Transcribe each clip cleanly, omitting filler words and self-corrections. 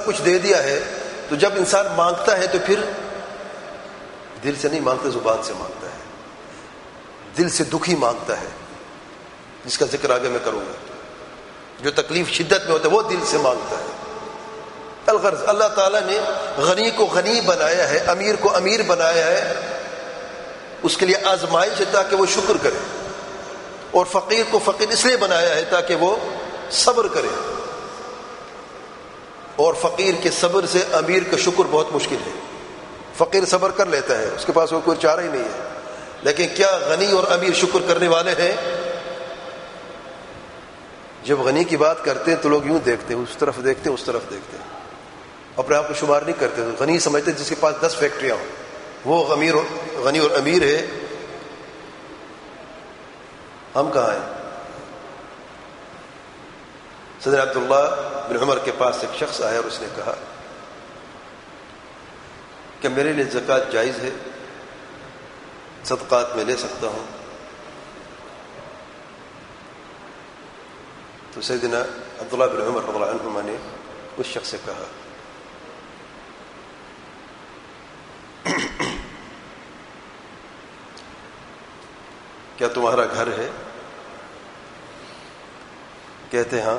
کچھ دے دیا ہے تو جب انسان مانگتا ہے تو پھر دل سے نہیں مانگتا، زبان سے مانگتا ہے، دل سے دکھی مانگتا ہے، جس کا ذکر آگے میں کروں گا. جو تکلیف شدت میں ہوتا ہے وہ دل سے مانگتا ہے. الغرض اللہ تعالیٰ نے غنی کو غنی بنایا ہے، امیر کو امیر بنایا ہے، اس کے لیے آزمائش ہے تاکہ وہ شکر کرے، اور فقیر کو فقیر اس لیے بنایا ہے تاکہ وہ صبر کرے. اور فقیر کے صبر سے امیر کا شکر بہت مشکل ہے. فقیر صبر کر لیتا ہے، اس کے پاس وہ کوئی چارہ ہی نہیں ہے، لیکن کیا غنی اور امیر شکر کرنے والے ہیں؟ جب غنی کی بات کرتے ہیں تو لوگ یوں دیکھتے ہیں، اس طرف دیکھتے ہیں، اس طرف دیکھتے ہیں، اپنے آپ کو شمار نہیں کرتے. غنی سمجھتے جس کے پاس 10 فیکٹریاں ہوں، وہ غنی اور امیر ہے. ہم کہاں ہیں؟ صدر عبداللہ بن عمر کے پاس ایک شخص آیا اور اس نے کہا کہ میرے لیے زکوٰۃ جائز ہے، صدقات میں لے سکتا ہوں؟ تو سیدنا عبداللہ بن عمر رضی اللہ عنہما نے اس شخص سے کہا کیا تمہارا گھر ہے؟ کہتے ہاں.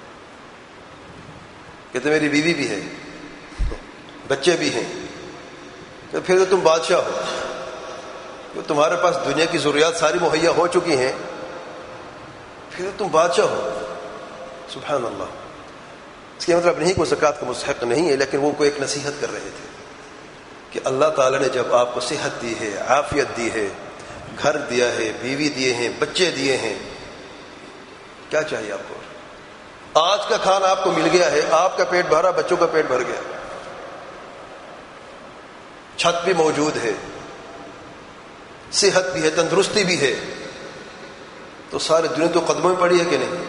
کہتے میری بیوی بھی ہے، بچے بھی ہیں. کہ پھر تو تم بادشاہ ہو، کہ تمہارے پاس دنیا کی ضروریات ساری مہیا ہو چکی ہیں، پھر تم بادشاہ ہو. سبحان اللہ. اس کا مطلب نہیں کہ وہ زکوٰۃ کا مستحق نہیں ہے، لیکن وہ کو ایک نصیحت کر رہے تھے کہ اللہ تعالیٰ نے جب آپ کو صحت دی ہے، عافیت دی ہے، گھر دیا ہے، بیوی دیے ہیں، بچے دیے ہیں، کیا چاہیے آپ کو؟ آج کا کھانا آپ کو مل گیا ہے، آپ کا پیٹ بھرا، بچوں کا پیٹ بھر گیا، چھت بھی موجود ہے، صحت بھی ہے، تندرستی بھی ہے، تو ساری دنیا تو قدموں میں پڑی ہے کہ نہیں؟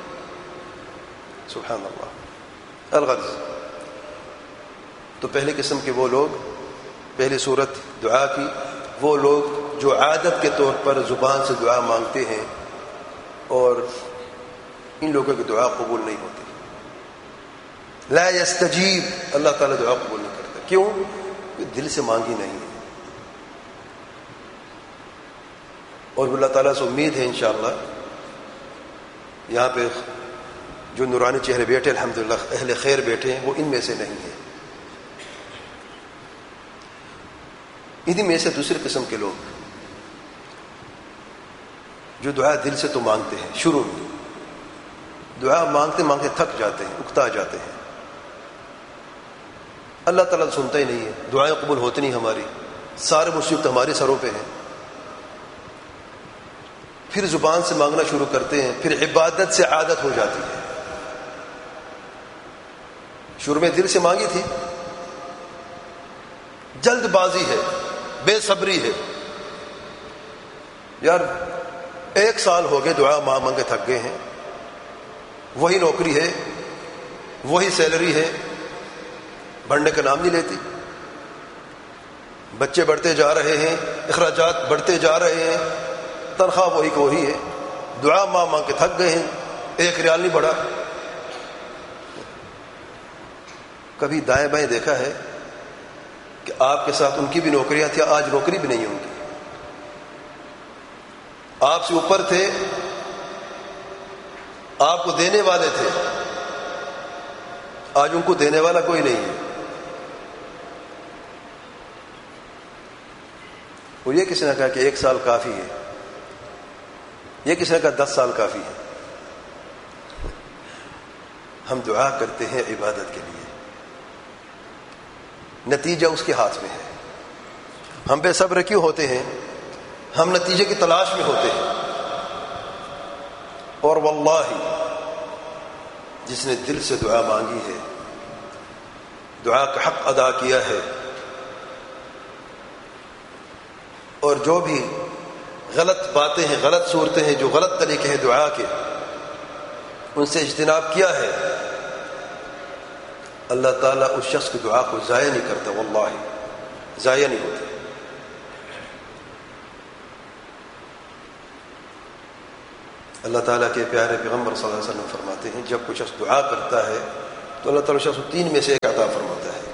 سبحان اللہ. الغرض تو پہلے قسم کے وہ لوگ، پہلی صورت دعا کی، وہ لوگ جو عادت کے طور پر زبان سے دعا مانگتے ہیں، اور ان لوگوں کی دعا قبول نہیں ہوتی. لا یستجیب، اللہ تعالیٰ دعا قبول نہیں کرتا. کیوں؟ دل سے مانگی نہیں ہے. اور اللہ تعالیٰ سے امید ہے انشاءاللہ یہاں پہ جو نورانی چہرے بیٹھے الحمدللہ اہل خیر بیٹھے ہیں، وہ ان میں سے نہیں ہیں. انہی میں سے دوسری قسم کے لوگ جو دعا دل سے تو مانگتے ہیں، شروع میں دعا مانگتے مانگتے تھک جاتے ہیں، اکتا جاتے ہیں، اللہ تعالیٰ سنتا ہی نہیں ہے، دعائیں قبول ہوتی نہیں ہماری، سارے مصیبت ہمارے سروں پہ ہیں. پھر زبان سے مانگنا شروع کرتے ہیں، پھر عبادت سے عادت ہو جاتی ہے. شروع میں دل سے مانگی تھی، جلد بازی ہے، بے صبری ہے. یار 1 سال ہو گئے دعا مانگ کے تھک گئے ہیں، وہی نوکری ہے، وہی سیلری ہے، بڑھنے کا نام نہیں لیتی. بچے بڑھتے جا رہے ہیں، اخراجات بڑھتے جا رہے ہیں، تنخواہ وہی کو وہی ہے، دعا مانگ کے تھک گئے ہیں، 1 ریال نہیں بڑھا. کبھی دائیں بائیں دیکھا ہے کہ آپ کے ساتھ ان کی بھی نوکریاں تھیں، آج نوکری بھی نہیں ہوں گی؟ آپ سے اوپر تھے، آپ کو دینے والے تھے، آج ان کو دینے والا کوئی نہیں ہے. اور یہ کسی نے کہا کہ 1 سال کافی ہے، یہ کسی نے کہا 10 سال کافی ہے. ہم دعا کرتے ہیں عبادت کے لیے، نتیجہ اس کے ہاتھ میں ہے. ہم بے صبر کیوں ہوتے ہیں؟ ہم نتیجے کی تلاش میں ہوتے ہیں. اور واللہ جس نے دل سے دعا مانگی ہے، دعا کا حق ادا کیا ہے، اور جو بھی غلط باتیں ہیں، غلط صورتیں ہیں، جو غلط طریقے ہیں دعا کے، ان سے اجتناب کیا ہے، اللہ تعالیٰ اس شخص کی دعا کو ضائع نہیں کرتا. واللہ ضائع نہیں ہوتی. اللہ تعالیٰ کے پیارے پیغمبر صلی اللہ علیہ وسلم فرماتے ہیں جب کوئی شخص دعا کرتا ہے تو اللہ تعالیٰ شخص کو 3 میں سے ایک عطا فرماتا ہے.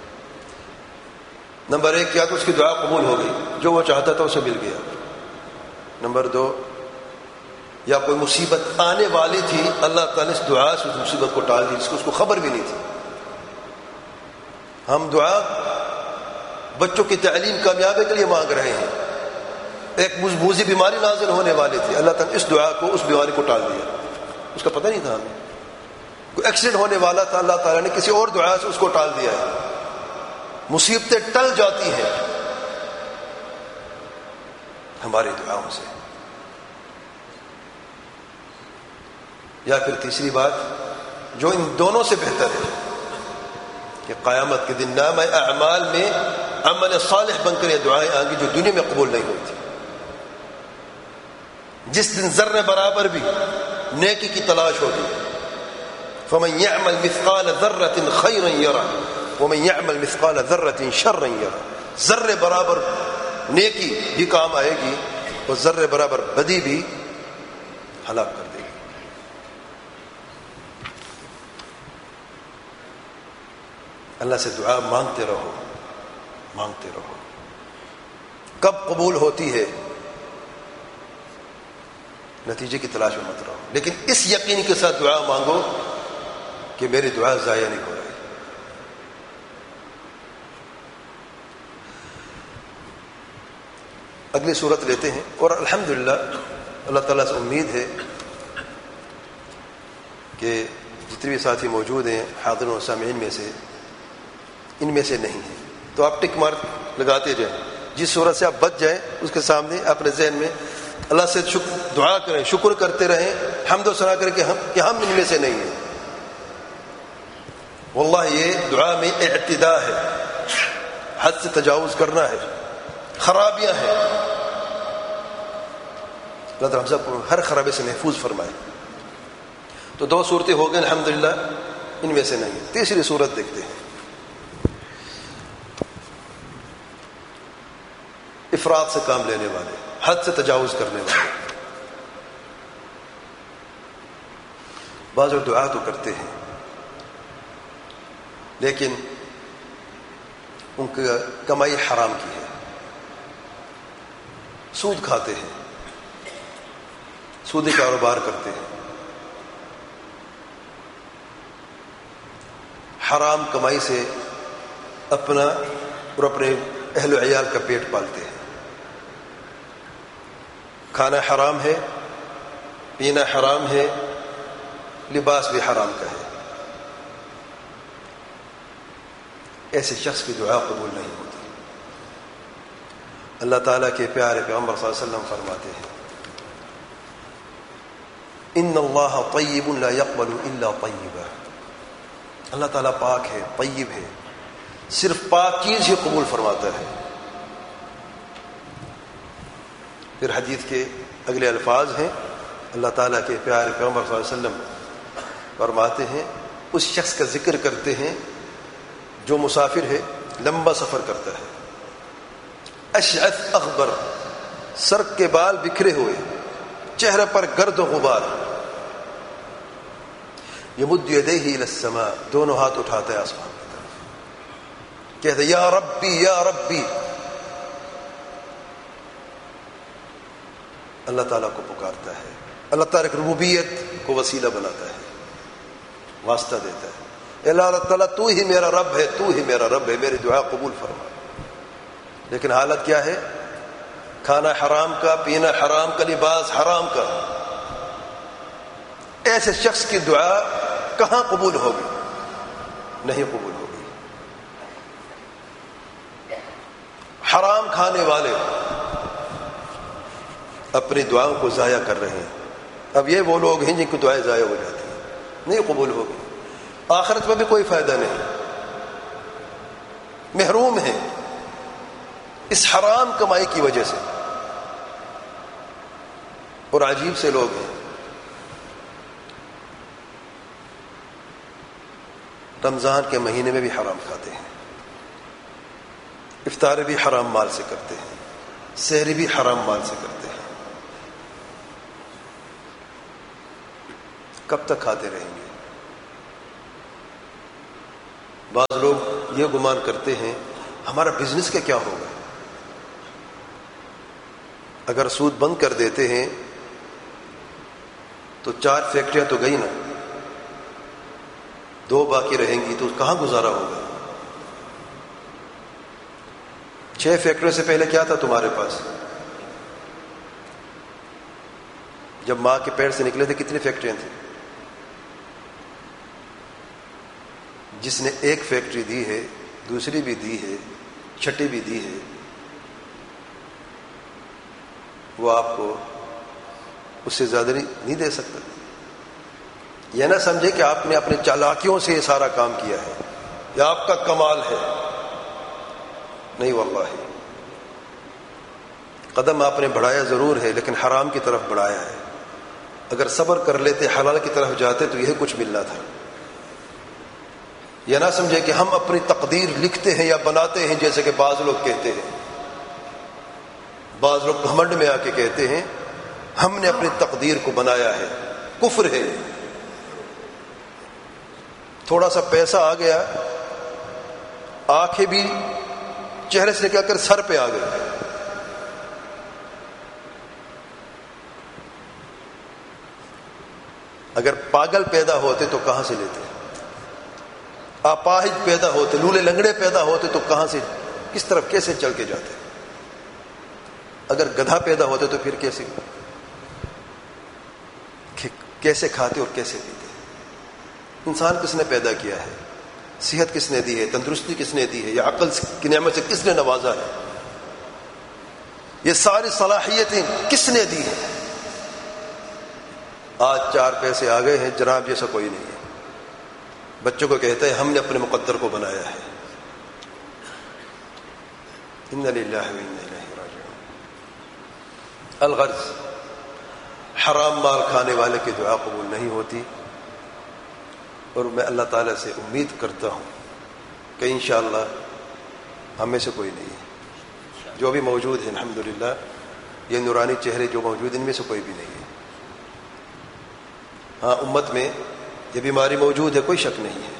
نمبر 1 کیا تو اس کی دعا قبول ہو گئی, جو وہ چاہتا تھا اسے مل گیا. نمبر 2 یا کوئی مصیبت آنے والی تھی, اللہ تعالیٰ نے اس دعا سے اس مصیبت کو ٹال دی جس کو اس کو خبر بھی نہیں تھی. ہم دعا بچوں کی تعلیم کامیابی کے لیے مانگ رہے ہیں. ایک موذی بیماری نازل ہونے والی تھی, اللہ تعالیٰ نے اس دعا کو اس بیماری کو ٹال دیا. اس کا پتہ نہیں تھا ہمیں. کوئی ایکسیڈنٹ ہونے والا تھا, اللہ تعالیٰ نے کسی اور دعا سے اس کو ٹال دیا ہے. مصیبتیں ٹل جاتی ہیں ہماری دعاؤں سے. یا پھر تیسری بات جو ان دونوں سے بہتر ہے کہ قیامت کے دن نام اعمال میں عمل صالح بن کر یہ دعائیں آئیں گی جو دنیا میں قبول نہیں ہوئی تھی. جس دن ذرے برابر بھی نیکی کی تلاش ہوگی. فمن يعمل مثقال ذرة خيرا يره ومن يعمل مثقال ذرة شرا يره. ذرے برابر نیکی بھی کام آئے گی اور ذرے برابر بدی بھی ہلاک کر دے گی. اللہ سے دعا مانگتے رہو, مانگتے رہو. کب قبول ہوتی ہے نتیجے کی تلاش میں مت رہو, لیکن اس یقین کے ساتھ دعا مانگو کہ میری دعا ضائع نہیں ہو رہی. اگلی صورت لیتے ہیں, اور الحمدللہ اللہ تعالیٰ سے امید ہے کہ جتنے بھی ساتھی موجود ہیں حاضرین و سامعین میں سے ان میں سے نہیں ہیں, تو آپ ٹک مارک لگاتے جائیں. جس صورت سے آپ بچ جائیں اس کے سامنے اپنے ذہن میں اللہ سے دعا کریں, شکر کرتے رہیں, حمد و ثنا کریں کہ ہم ان میں سے نہیں ہیں. واللہ یہ دعا میں اعتداء ہے, حد سے تجاوز کرنا ہے, خرابیاں ہیں. اللہ تعالیٰ ہم سب کو ہر خرابی سے محفوظ فرمائے. تو 2 صورتیں ہو گئیں الحمدللہ, ان میں سے نہیں. تیسری صورت دیکھتے ہیں. افراد سے کام لینے والے, حد سے تجاوز کرنے والے. بعض لوگ دعا تو کرتے ہیں لیکن ان کی کمائی حرام کی ہے, سود کھاتے ہیں, سودی کاروبار کرتے ہیں, حرام کمائی سے اپنا اور اپنے اہل و عیال کا پیٹ پالتے ہیں. کھانا حرام ہے, پینا حرام ہے, لباس بھی حرام کا ہے. ایسے شخص کی دعا قبول نہیں ہوتی. اللہ تعالیٰ کے پیارے پیغمبر صلی اللہ علیہ وسلم فرماتے ہیں ان اللہ طیب لا يقبل الا طیبا. اللہ تعالیٰ پاک ہے, طیب ہے, صرف پاک چیز ہی قبول فرماتا ہے. پھر حدیث کے اگلے الفاظ ہیں, اللہ تعالیٰ کے پیارے پیغمبر صلی اللہ علیہ وسلم فرماتے ہیں, اس شخص کا ذکر کرتے ہیں جو مسافر ہے, لمبا سفر کرتا ہے, اشعث اغبر, سر کے بال بکھرے ہوئے, چہرے پر گرد و غبار, یمد یدیہ الی السماء, دونوں ہاتھ اٹھاتا ہے آسمان کی طرف, کہتا ہے یا ربی یا ربی. اللہ تعالیٰ کو پکارتا ہے, اللہ تعالیٰ کی ربوبیت کو وسیلہ بناتا ہے, واسطہ دیتا ہے. اللہ تعالیٰ تو ہی میرا رب ہے, تو ہی میرا رب ہے, میری دعا قبول فرما. لیکن حالت کیا ہے؟ کھانا حرام کا, پینا حرام کا, لباس حرام کا. ایسے شخص کی دعا کہاں قبول ہوگی؟ نہیں قبول ہوگی. حرام کھانے والے اپنی دعاؤں کو ضائع کر رہے ہیں. اب یہ وہ لوگ ہیں جن کی دعائیں ضائع ہو جاتی ہیں, نہیں قبول ہوگی. آخرت میں بھی کوئی فائدہ نہیں, محروم ہیں اس حرام کمائی کی وجہ سے. اور عجیب سے لوگ ہیں, رمضان کے مہینے میں بھی حرام کھاتے ہیں, افطار بھی حرام مال سے کرتے ہیں, سحری بھی حرام مال سے کرتے ہیں. کب تک کھاتے رہیں گے؟ بعض لوگ یہ گمان کرتے ہیں ہمارا بزنس کا کیا ہوگا؟ اگر سود بند کر دیتے ہیں تو 4 فیکٹریاں تو گئی نا، 2 باقی رہیں گی تو کہاں گزارا ہوگا؟ 6 فیکٹریوں سے پہلے کیا تھا تمہارے پاس؟ جب ماں کے پیٹ سے نکلے تھے کتنی فیکٹریاں تھیں؟ جس نے 1 فیکٹری دی ہے، دوسری بھی دی ہے، چھٹی بھی دی ہے، وہ آپ کو اس سے زیادہ نہیں دے سکتا۔ یہ نہ سمجھے کہ آپ نے اپنے چالاکیوں سے یہ سارا کام کیا ہے یا آپ کا کمال ہے، نہیں واللہ۔ قدم آپ نے بڑھایا ضرور ہے لیکن حرام کی طرف بڑھایا ہے۔ اگر صبر کر لیتے، حلال کی طرف جاتے تو یہ کچھ ملنا تھا۔ یہ نہ سمجھے کہ ہم اپنی تقدیر لکھتے ہیں یا بناتے ہیں، جیسے کہ بعض لوگ کہتے ہیں۔ بعض لوگ گھمنڈ میں آ کے کہتے ہیں ہم نے اپنی تقدیر کو بنایا ہے، کفر ہے۔ تھوڑا سا پیسہ آ گیا، آنکھیں بھی چہرے سے نکل کر سر پہ آ گئی۔ اگر پاگل پیدا ہوتے تو کہاں سے لیتے؟ اپاہج پیدا ہوتے، لولے لنگڑے پیدا ہوتے تو کہاں سے، کس طرف، کیسے چل کے جاتے؟ اگر گدھا پیدا ہوتے تو پھر کیسے کھاتے اور کیسے پیتے؟ انسان کس نے پیدا کیا ہے؟ صحت کس نے دی ہے؟ تندرستی کس نے دی ہے؟ یا عقل کی نعمت سے کس نے نوازا ہے؟ یہ ساری صلاحیتیں کس نے دی ہیں؟ آج 4 پیسے آ گئے ہیں، جناب جیسا کوئی نہیں ہے۔ بچوں کو کہتا ہے ہم نے اپنے مقدر کو بنایا ہے۔ انا للہ و انا الیہ راجعون۔ الغرض، حرام مال کھانے والے کی دعا قبول نہیں ہوتی، اور میں اللہ تعالیٰ سے امید کرتا ہوں کہ انشاءاللہ ہم میں سے کوئی نہیں ہے، جو بھی موجود ہے الحمدللہ، یہ نورانی چہرے جو موجود ہیں ان میں سے کوئی بھی نہیں ہے۔ ہاں، امت میں یہ بیماری موجود ہے، کوئی شک نہیں ہے،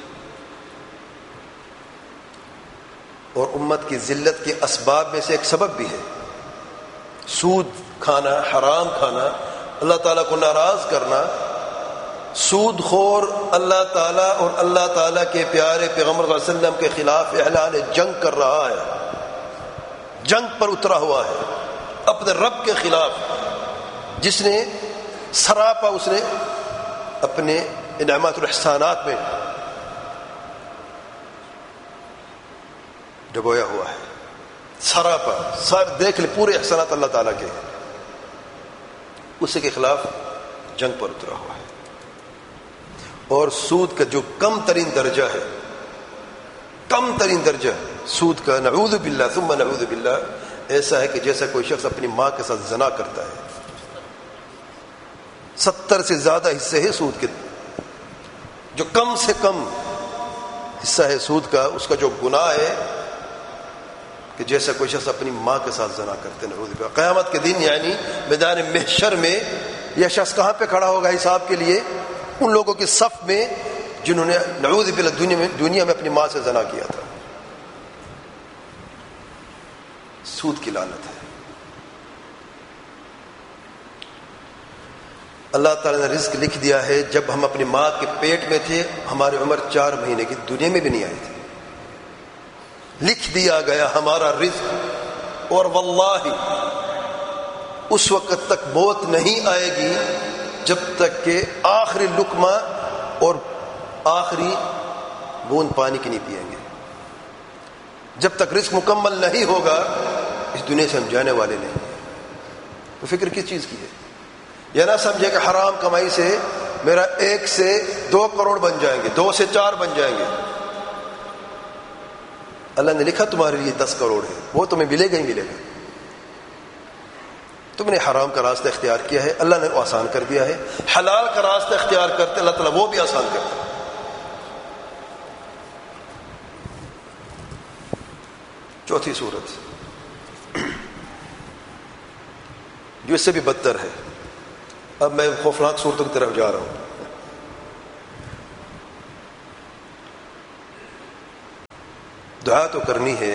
اور امت کی ذلت کے اسباب میں سے ایک سبب بھی ہے۔ سود کھانا، حرام کھانا، اللہ تعالیٰ کو ناراض کرنا۔ سود خور اللہ تعالیٰ اور اللہ تعالیٰ کے پیارے پیغمبر صلی اللہ علیہ وسلم کے خلاف اعلان جنگ کر رہا ہے، جنگ پر اترا ہوا ہے اپنے رب کے خلاف، جس نے سراپا اس نے اپنے انعامات اور احسانات میں ڈبویا ہوا ہے۔ سراپا دیکھ لے، پورے احسانات اللہ تعالیٰ کے ہیں، اسی کے خلاف جنگ پر اترا ہوا ہے۔ اور سود کا جو کم ترین درجہ ہے، کم ترین درجہ سود کا، نعوذ باللہ ثم نعوذ باللہ، ایسا ہے کہ جیسا کوئی شخص اپنی ماں کے ساتھ زنا کرتا ہے۔ 70 سے زیادہ حصے ہیں سود کے، جو کم سے کم حصہ ہے سود کا، اس کا جو گناہ ہے کہ جیسا کوئی شخص اپنی ماں کے ساتھ زنا کرتے ہیں۔ قیامت کے دن یعنی میدان محشر میں یہ شخص کہاں پہ کھڑا ہوگا حساب کے لیے؟ ان لوگوں کے صف میں جنہوں نے نعوذ باللہ دنیا میں اپنی ماں سے زنا کیا تھا۔ سود کی لعنت ہے۔ اللہ تعالیٰ نے رزق لکھ دیا ہے، جب ہم اپنی ماں کے پیٹ میں تھے ہماری عمر 4 مہینے کی، دنیا میں بھی نہیں آئی تھی، لکھ دیا گیا ہمارا رزق، اور واللہ اس وقت تک موت نہیں آئے گی جب تک کہ آخری لقمہ اور آخری بوند پانی کی نہیں پیئیں گے۔ جب تک رزق مکمل نہیں ہوگا اس دنیا سے ہم جانے والے نہیں ہیں۔ تو فکر کس چیز کی ہے؟ یہ نہ سمجھے کہ حرام کمائی سے میرا 1 سے 2 کروڑ بن جائیں گے، 2 سے 4 بن جائیں گے۔ اللہ نے لکھا تمہارے لیے 10 کروڑ ہے، وہ تمہیں ملے گا ہی ملے گا۔ تم نے حرام کا راستہ اختیار کیا ہے، اللہ نے وہ آسان کر دیا ہے۔ حلال کا راستہ اختیار کرتے اللہ تعالیٰ وہ بھی آسان کرتا ہے۔ چوتھی صورت جو اس سے بھی بدتر ہے، اب میں خوفناک صورتوں کی طرف جا رہا ہوں۔ دعا تو کرنی ہے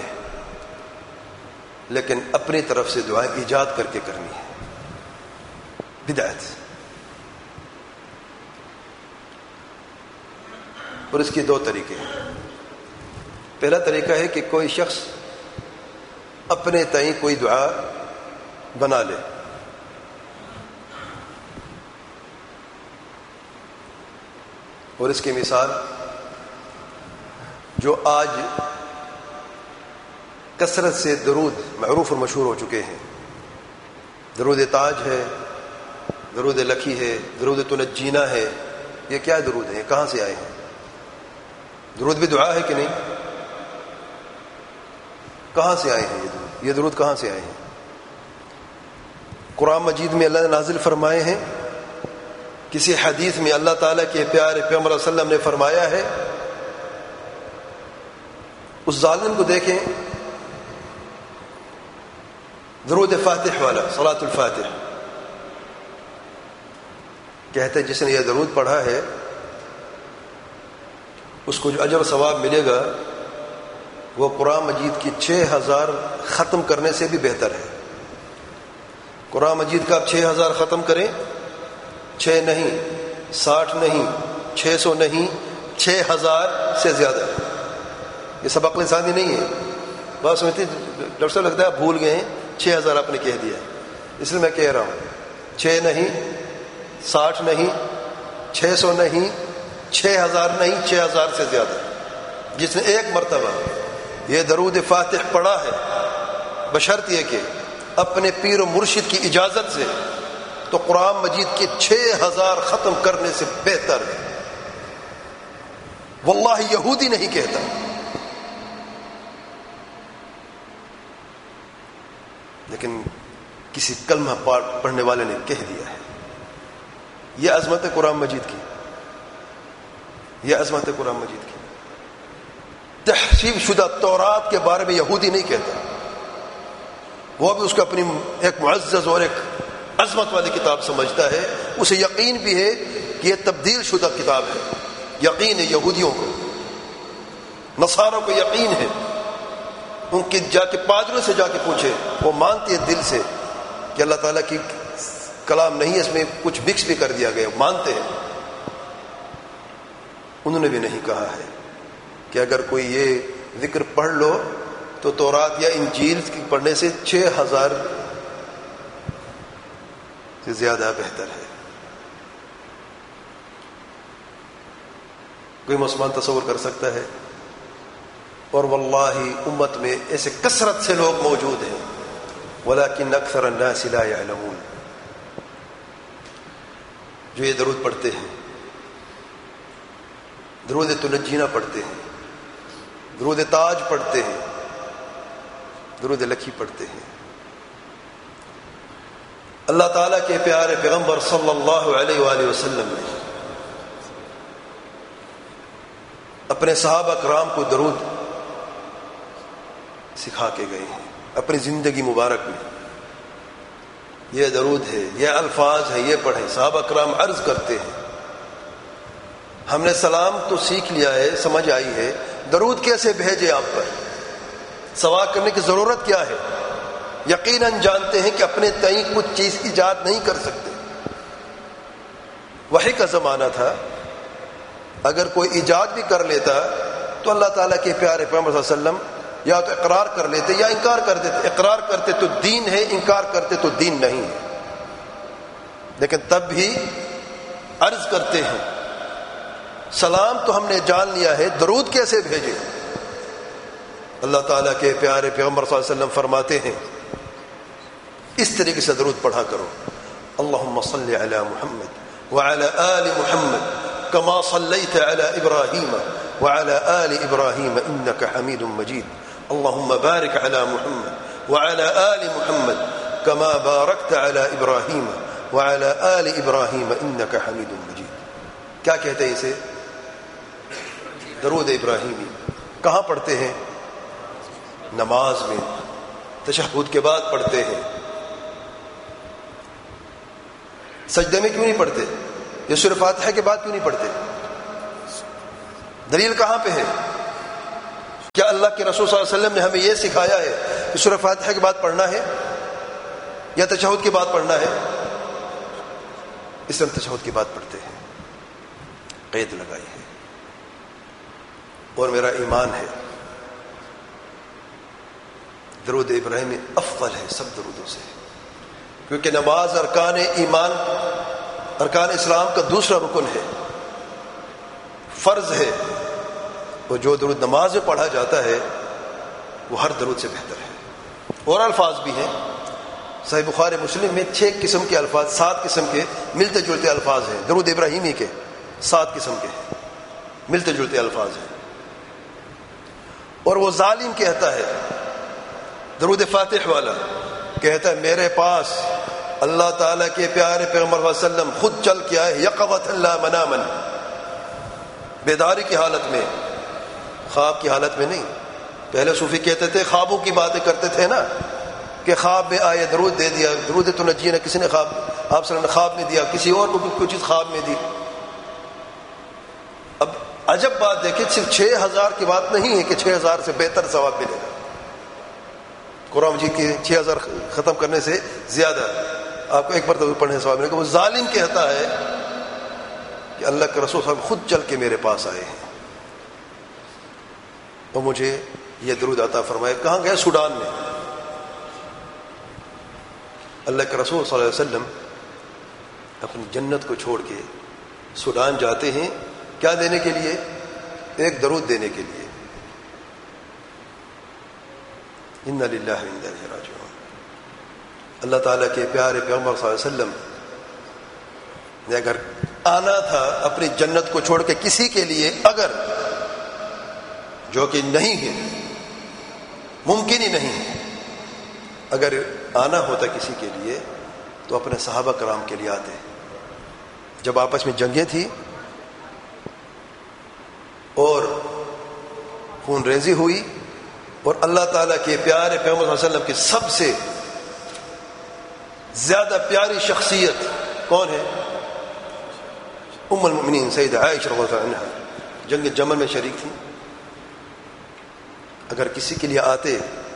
لیکن اپنی طرف سے دعا ایجاد کر کے کرنی ہے، بدعت۔ اور اس کے دو طریقے ہیں۔ پہلا طریقہ ہے کہ کوئی شخص اپنے تئیں کوئی دعا بنا لے، اور اس کی مثال جو آج کثرت سے درود معروف اور مشہور ہو چکے ہیں، درود تاج ہے، درود لکھی ہے، درود تنجینا ہے، یہ کیا درود ہیں؟ کہاں سے آئے ہیں؟ درود بھی دعا ہے کہ نہیں؟ کہاں سے آئے ہیں یہ درود کہاں سے آئے ہیں؟ قرآن مجید میں اللہ نے نازل فرمائے ہیں، کسی حدیث میں اللہ تعالیٰ کے پیارے پیغمبر صلی اللہ علیہ وسلم نے فرمایا ہے۔ اس ظالم کو دیکھیں، درود فاتح والا، صلاۃ الفاتح، کہتے ہیں جس نے یہ درود پڑھا ہے اس کو جو اجر و ثواب ملے گا وہ قرآن مجید کی 6000 ختم کرنے سے بھی بہتر ہے۔ قرآن مجید کا آپ 6000 ختم کریں، 6 نہیں، 60 نہیں، 600 نہیں، 6000 سے زیادہ۔ یہ سب عقل ثانی نہیں ہے، بات سمجھتے ڈاکٹر صاحب لگتا ہے آپ بھول گئے ہیں، 6000 آپ نے کہہ دیا، اس لیے میں کہہ رہا ہوں 6 نہیں، 60 نہیں، 600 نہیں، 6000 نہیں، 6000 سے زیادہ۔ جس نے ایک مرتبہ یہ درود فاتح پڑھا ہے بشرط یہ کہ اپنے پیر و مرشد کی اجازت سے، تو قرآن مجید کے 6000 ختم کرنے سے بہتر ہے۔ واللہ یہودی نہیں کہتا، لیکن کسی کلمہ پڑھنے والے نے کہہ دیا ہے۔ یہ عظمت ہے قرآن مجید کی، یہ عظمت ہے قرآن مجید کی۔ تحریف شدہ تورات کے بارے میں یہودی نہیں کہتا، وہ بھی اس کو اپنی ایک معزز اور ایک عظمت والی کتاب سمجھتا ہے، اسے یقین بھی ہے کہ یہ تبدیل شدہ کتاب ہے۔ یقین ہے یہودیوں کو، نصاروں کو یقین ہے، ان کے جا کے پادریوں سے جا کے پوچھے، وہ مانتے ہیں دل سے کہ اللہ تعالیٰ کی کلام نہیں ہے، اس میں کچھ مکس بھی کر دیا گیا، مانتے ہیں۔ انہوں نے بھی نہیں کہا ہے کہ اگر کوئی یہ ذکر پڑھ لو تو تورات یا انجیل کی پڑھنے سے 6000 سے زیادہ بہتر ہے۔ کوئی مسلمان تصور کر سکتا ہے؟ اور واللہ امت میں ایسے کثرت سے لوگ موجود ہیں، ولیکن اکثر الناس لا يعلمون، جو یہ درود پڑھتے ہیں، درود تنجینا پڑھتے ہیں، درود تاج پڑھتے ہیں، درود لکھی پڑھتے ہیں۔ اللہ تعالیٰ کے پیارے پیغمبر صلی اللہ علیہ وآلہ وسلم نے اپنے صحابہ کرام کو درود سکھا کے گئے ہیں اپنی زندگی مبارک میں۔ یہ درود ہے، یہ الفاظ ہے، یہ پڑھیں۔ صحابہ کرام عرض کرتے ہیں ہم نے سلام تو سیکھ لیا ہے، سمجھ آئی ہے، درود کیسے بھیجے آپ پر؟ سوال کرنے کی ضرورت کیا ہے؟ یقیناً جانتے ہیں کہ اپنے تئیں کچھ چیز ایجاد نہیں کر سکتے۔ وحی کا زمانہ تھا، اگر کوئی ایجاد بھی کر لیتا تو اللہ تعالیٰ کے پیارے پیغمبر صلی اللہ علیہ وسلم یا تو اقرار کر لیتے یا انکار کر دیتے۔ اقرار کرتے تو دین ہے، انکار کرتے تو دین نہیں ہے۔ لیکن تب بھی عرض کرتے ہیں سلام تو ہم نے جان لیا ہے، درود کیسے بھیجے؟ اللہ تعالیٰ کے پیارے پیغمبر صلی اللہ علیہ وسلم فرماتے ہیں اس طریقے سے درود پڑھا کرو، اللہم صلی علی محمد وعلی آل محمد کما صلیت علی ابراہیم وعلی آل ابراہیم انک حمید مجید، اللہم بارک علی محمد وعلی آل محمد کما بارکت علی ابراہیم وعلی آل ابراہیم انک حمید مجید۔ کیا کہتے ہیں اسے؟ درود ابراہیمی۔ کہاں پڑھتے ہیں؟ نماز میں، تشہد کے بعد پڑھتے ہیں۔ سجدے میں کیوں نہیں پڑھتے؟ یہ سورہ فاتحہ کے بعد کیوں نہیں پڑھتے؟ دلیل کہاں پہ ہے؟ کیا اللہ کے رسول صلی اللہ علیہ وسلم نے ہمیں یہ سکھایا ہے کہ سورہ فاتحہ کے بعد پڑھنا ہے یا تشہد کے بعد پڑھنا ہے، اس طرح تشہد کے بعد پڑھتے ہیں، قید لگائی ہے۔ اور میرا ایمان ہے درود ابراہیمی افضل ہے سب درودوں سے، کیونکہ نماز ارکان ایمان، ارکان اسلام کا دوسرا رکن ہے، فرض ہے، اور جو درود نماز میں پڑھا جاتا ہے وہ ہر درود سے بہتر ہے۔ اور الفاظ بھی ہیں، صحیح بخاری مسلم میں 6 قسم کے الفاظ، 7 قسم کے ملتے جلتے الفاظ ہیں درود ابراہیمی کے، 7 قسم کے ملتے جلتے الفاظ ہیں۔ اور وہ ظالم کہتا ہے، درود فاتح والا کہتا ہے میرے پاس اللہ تعالیٰ کے پیارے پیغمبر صلی اللہ علیہ وسلم خود چل کے آئے، یقظۃ لا منامن، بیداری کی حالت میں، خواب کی حالت میں نہیں۔ پہلے صوفی کہتے تھے، خوابوں کی باتیں کرتے تھے نا، کہ خواب میں آئے درود دے دیا، درود تو نجینا، کسی نے خواب، آپ صلی اللہ علیہ وسلم نے خواب میں دیا، کسی اور کو کوئی چیز خواب میں دی۔ اب عجب بات دیکھیں، صرف 6000 کی بات نہیں ہے کہ 6000 سے بہتر ثواب ملے گا، قرآن مجید کے 6000 ختم کرنے سے زیادہ آپ کو ایک مرتبہ پڑھنے سے ثواب ملے گا۔ وہ ظالم کہتا ہے کہ اللہ کے رسول صاحب خود چل کے میرے پاس آئے ہیں اور مجھے یہ درود عطا فرمائے۔ کہاں گئے؟ سوڈان میں۔ اللہ کے رسول صلی اللہ علیہ وسلم اپنی جنت کو چھوڑ کے سوڈان جاتے ہیں، کیا دینے کے لیے؟ ایک درود دینے کے لیے۔ انا للہ و انا الیہ راجعون۔ اللہ تعالیٰ کے پیارے پیغمبر صلی اللہ علیہ وسلم نے اگر آنا تھا اپنی جنت کو چھوڑ کے کسی کے لیے، اگر، جو کہ نہیں ہے، ممکن ہی نہیں ہے، اگر آنا ہوتا کسی کے لیے تو اپنے صحابہ کرام کے لیے آتے۔ جب آپس میں جنگیں تھیں اور خون ریزی ہوئی اور اللہ تعالیٰ کے پیارے پیغمبر صلی اللہ علیہ وسلم کی سب سے زیادہ پیاری شخصیت کون ہے؟ ام المؤمنین سیدہ عائشہ رضی اللہ عنہا جنگ جمل میں شریک تھی۔ اگر کسی کے لیے آتے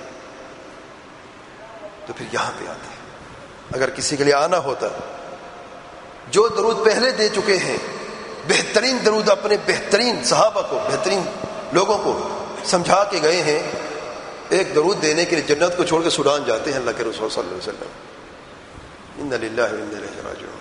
تو پھر یہاں پہ آتے۔ اگر کسی کے لیے آنا ہوتا، جو درود پہلے دے چکے ہیں، بہترین درود اپنے بہترین صحابہ کو، بہترین لوگوں کو سمجھا کے گئے ہیں، ایک درود دینے کے لیے جنت کو چھوڑ کے سوڈان جاتے ہیں اللہ کے رسول صلی اللہ علیہ وسلم۔ انا للہ و انا الیہ راجعون۔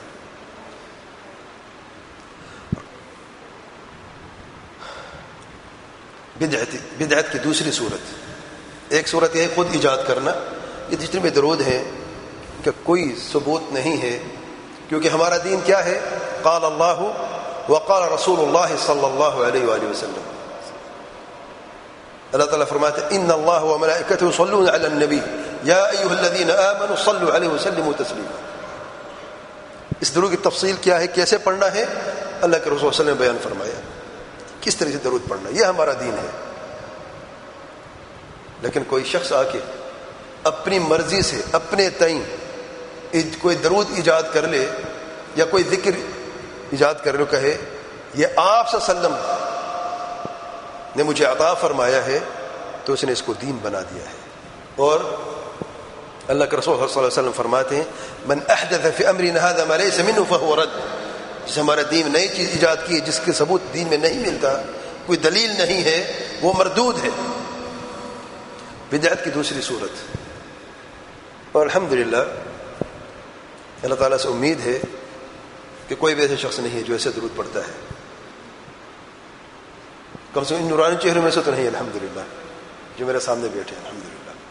بدعت کی دوسری صورت، ایک صورت یہ خود ایجاد کرنا، یہ جتنے بھی درود ہیں کہ کوئی ثبوت نہیں ہے، کیونکہ ہمارا دین کیا ہے؟ قال اللہ وقال رسول اللہ صلی اللہ علیہ وآلہ وسلم۔ اللہ تعالیٰ فرماتے ہیں ان اللہ وملائکتہ یصلون علی النبی یا ایھا الذین آمنوا صلوا علیہ وسلموا تسلیما۔ اس درود کی تفصیل کیا ہے، کیسے پڑھنا ہے، اللہ کے رسول صلی اللہ علیہ وسلم نے بیان فرمایا، کس طرح سے درود پڑھنا، یہ ہمارا دین ہے۔ لیکن کوئی شخص آ کے اپنی مرضی سے اپنے تئیں کوئی درود ایجاد کر لے یا کوئی ذکر ایجاد کر لے، کہے یہ آپ صلی اللہ علیہ وسلم نے مجھے عطا فرمایا ہے، تو اس نے اس کو دین بنا دیا ہے۔ اور اللہ کے رسول صلی اللہ علیہ وسلم فرماتے ہیں من احدث فی امرنا هذا ما ليس منه فهو رد۔ جس ہمارا دین نئی چیز ایجاد کی ہے جس کے ثبوت دین میں نہیں ملتا، کوئی دلیل نہیں ہے، وہ مردود ہے۔ بدعت کی دوسری صورت، اور الحمدللہ اللہ تعالیٰ سے امید ہے کہ کوئی بھی ایسا شخص نہیں ہے جو ایسے درود پڑھتا ہے، کم سے کم ان نورانی چہروں میں سے تو نہیں، الحمدللہ، جو میرے سامنے بیٹھے ہیں الحمدللہ۔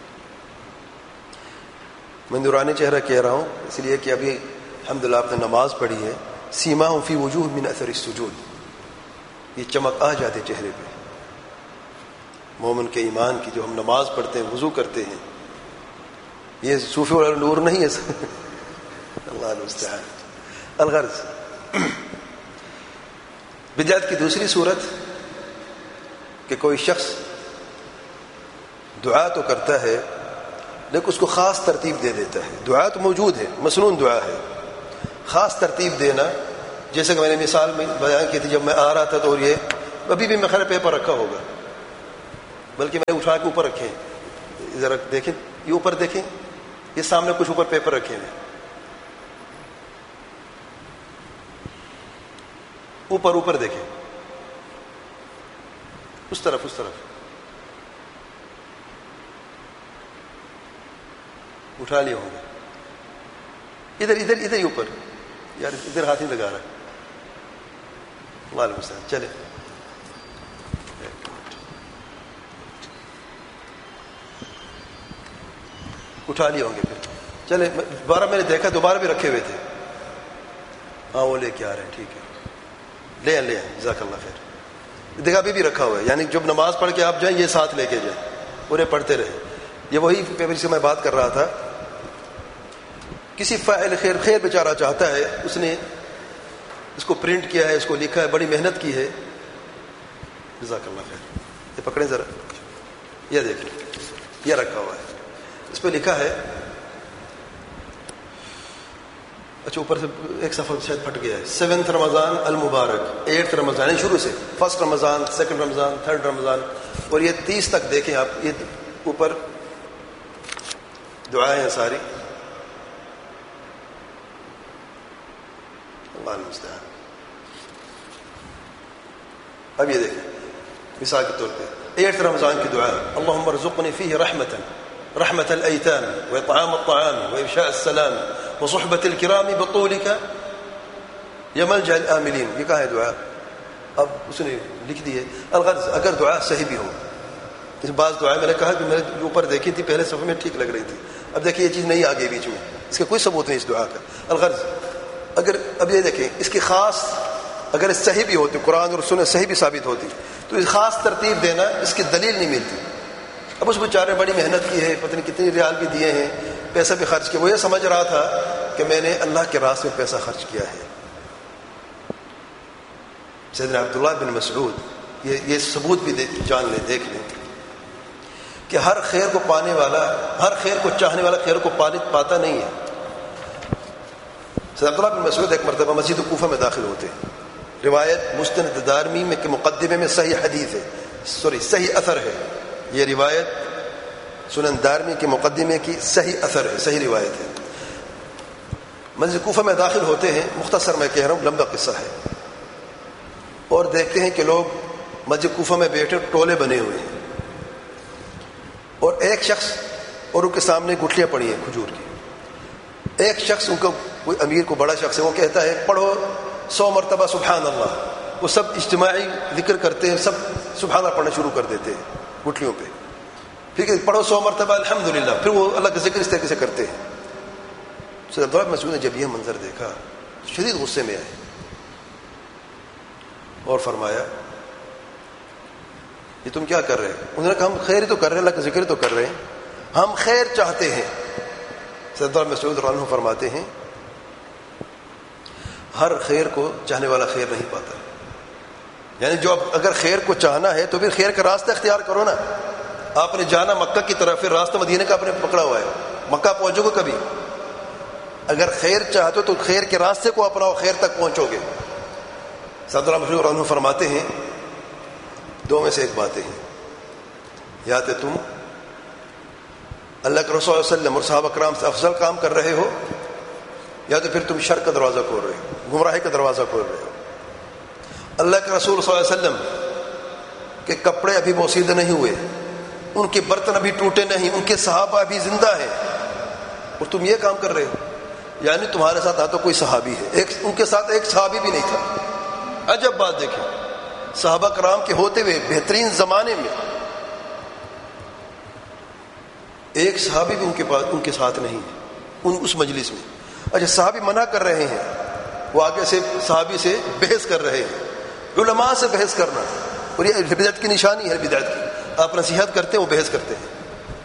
میں نورانی چہرہ کہہ رہا ہوں اس لیے کہ ابھی الحمدللہ آپ نے نماز پڑھی ہے، سیماہم فی وجوہ من اثر السجود، یہ چمک آ جاتے چہرے پہ مومن کے ایمان کی۔ جو ہم نماز پڑھتے ہیں، وضو کرتے ہیں، یہ صوفی والا نور نہیں ہے اللہ المستعان۔ الغرض بدعت کی دوسری صورت کہ کوئی شخص دعا تو کرتا ہے لیکن اس کو خاص ترتیب دے دیتا ہے۔ دعا تو موجود ہے، مسنون دعا ہے، خاص ترتیب دینا، جیسے کہ میں نے مثال میں بیان کی تھی، جب میں آ رہا تھا تو یہ ابھی بھی میں خیر پیپر رکھا ہوگا، بلکہ میں اٹھا کے اوپر رکھے ہیں، ذرا دیکھیں، یہ اوپر دیکھیں، یہ سامنے کچھ اوپر پیپر رکھے ہیں، اوپر دیکھیں، اس طرف اٹھا لیے ہوں گے، ادھر ہی اوپر، یار ادھر ہاتھ نہیں لگا رہا، وعلیکم السلام، چلے اٹھا لیے ہوں گے، پھر چلے دوبارہ میں نے دیکھا دوبارہ بھی رکھے ہوئے تھے، ہاں وہ لے کے آ رہے ہیں، ٹھیک ہے، لے آئیں جزاک اللہ خیر، دیکھا ابھی بھی رکھا ہوا ہے، یعنی جب نماز پڑھ کے آپ جائیں یہ ساتھ لے کے جائیں، انہیں پڑھتے رہے. یہ وہی پیپر سے میں بات کر رہا تھا، کسی فاعل خیر بیچارہ چاہتا ہے، اس نے اس کو پرنٹ کیا ہے، اس کو لکھا ہے، بڑی محنت کی ہے، جزاک اللہ خیر. یہ پکڑیں ذرا، یہ دیکھیں، یہ رکھا ہوا ہے، اس پہ لکھا ہے، اچھا اوپر سے ایک صفحہ شاید پھٹ گیا ہے، 7 رمضان المبارک، 8 رمضان شروع سے، 1 رمضان، 2 رمضان، 3 رمضان، اور یہ 30 تک دیکھیں آپ، یہ اوپر دعائیں ہیں ساری، اللہ المستعان. اب یہ دیکھیں مثال کے طور پہ 8 رمضان کی دعا، اللہم ارزقنی فیہ رحمة الأيتام وإطعام الطعام وإفشاء السلام وصحبة الكرام بطولك یا ملجأ الآملین. یہ کہا ہے دعا، اب اس نے لکھ دی ہے الغرض اگر دعا صحیح بھی ہو. اس بعض دعائیں میں نے کہا کہ میں نے اوپر دیکھی تھی پہلے صفحے میں ٹھیک لگ رہی تھی، اب دیکھیں یہ چیز نہیں آگے بیچ میں، اس کا کوئی ثبوت نہیں اس دعا کا. الغرض اگر اب یہ دیکھیں اس کی خاص اگر صحیح بھی ہوتی، قرآن اور سنت صحیح بھی ثابت ہوتی، تو اس خاص ترتیب دینا اس کی دلیل نہیں ملتی. اب اس بیچارے نے بڑی محنت کی ہے، پتہ نہیں کتنی ریال بھی دیے ہیں، پیسہ بھی خرچ کیا، وہ یہ سمجھ رہا تھا کہ میں نے اللہ کے راستے میں پیسہ خرچ کیا ہے. سیدنا عبداللہ بن مسعود یہ ثبوت بھی جان لیں، دیکھ لیں کہ ہر خیر کو پانے والا، ہر خیر کو چاہنے والا خیر کو پاتا نہیں ہے. سیدنا عبداللہ بن مسعود ایک مرتبہ مسجد کوفہ میں داخل ہوتے ہیں، روایت مستند دارمی میں کے مقدمے میں صحیح حدیث ہے، صحیح اثر ہے، یہ روایت سنن دارمی کے مقدمے کی صحیح اثر ہے، صحیح روایت ہے. مسجد کوفہ میں داخل ہوتے ہیں، مختصر میں کہہ رہا ہوں، لمبا قصہ ہے، اور دیکھتے ہیں کہ لوگ مسجد کوفہ میں بیٹھے ٹولے بنے ہوئے ہیں، اور ایک شخص اور ان کے سامنے گٹھلیاں پڑی ہیں کھجور کی. ایک شخص ان کا کوئی امیر کو بڑا شخص ہے، وہ کہتا ہے پڑھو 100 مرتبہ سبحان اللہ. وہ سب اجتماعی ذکر کرتے ہیں، سب سبحان اللہ پڑھنا شروع کر دیتے ہیں گٹھلیوں پہ. پھر پڑھو 100 مرتبہ الحمدللہ، پھر وہ اللہ کا ذکر اس طریقے سے کرتے ہیں. سیدنا عبداللہ بن مسعود نے جب یہ منظر دیکھا شدید غصے میں آئے اور فرمایا یہ تم کیا کر رہے ہیں؟ انہوں نے کہا ہم خیر تو کر رہے ہیں، اللہ کا ذکر تو کر رہے ہیں، ہم خیر چاہتے ہیں. سیدنا عبداللہ بن مسعود رضی اللہ عنہ فرماتے ہیں ہر خیر کو چاہنے والا خیر نہیں پاتا. یعنی جو اگر خیر کو چاہنا ہے تو پھر خیر کا راستہ اختیار کرو نا. آپ نے جانا مکہ کی طرف، پھر راستہ مدینہ کا آپ نے پکڑا ہوا ہے، مکہ پہنچو گے کبھی. اگر خیر چاہتے ہو تو خیر کے راستے کو اپناؤ، خیر تک پہنچو گے. سیدنا عبداللہ بن مسعود فرماتے ہیں دو میں سے ایک باتیں ہیں، یا تو تم اللہ کے رسول صلی اللہ علیہ وسلم اور صحابہ کرام سے افضل کام کر رہے ہو، یا تو پھر تم شر کا دروازہ کھول رہے ہو، گمراہی کا دروازہ کھول رہے ہو. اللہ کے رسول صلی اللہ علیہ وسلم کے کپڑے ابھی بوسیدہ نہیں ہوئے، ان کے برتن ابھی ٹوٹے نہیں، ان کے صحابہ ابھی زندہ ہیں، اور تم یہ کام کر رہے ہو. یعنی تمہارے ساتھ نہ تو کوئی صحابی ہے، ان کے ساتھ ایک صحابی بھی نہیں تھا. عجب بات دیکھیں، صحابہ کرام کے ہوتے ہوئے بہترین زمانے میں ایک صحابی بھی ان کے ساتھ نہیں ہے اس مجلس میں. اچھا صحابی منع کر رہے ہیں، وہ آگے سے صحابی سے بحث کر رہے ہیں. علماء سے بحث کرنا، اور یہ بدعت کی نشانی ہے، بدعت کی. آپ نصیحت کرتے ہیں، وہ بحث کرتے ہیں.